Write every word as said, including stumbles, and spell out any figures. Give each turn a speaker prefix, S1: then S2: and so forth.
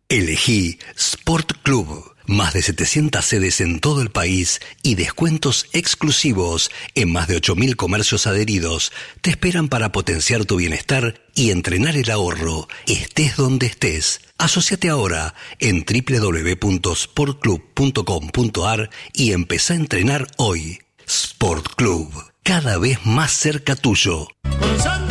S1: Elegí Sport Club. Más de setecientas sedes en todo el país y descuentos exclusivos en más de ocho mil comercios adheridos te esperan para potenciar tu bienestar y entrenar el ahorro, estés donde estés. Asociate ahora en doble u doble u doble u punto sport club punto com punto a r y empezá a entrenar hoy. Sport Club, cada vez más cerca tuyo.